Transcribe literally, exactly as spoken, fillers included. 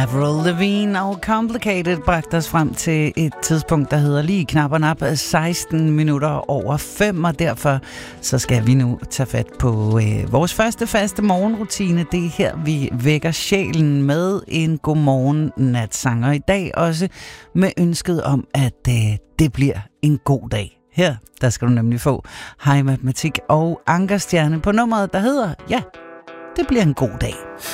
Avril Lavigne og Complicated bragte os frem til et tidspunkt, der hedder lige knap og nap seksten minutter over fem, og derfor så skal vi nu tage fat på øh, vores første faste morgenrutine. Det er her, vi vækker sjælen med en godmorgen natsang, og i dag også med ønsket om, at øh, det bliver en god dag. Her, der skal du nemlig få Hej Matematik og Ankerstjerne på nummeret, der hedder, ja, det bliver en god dag.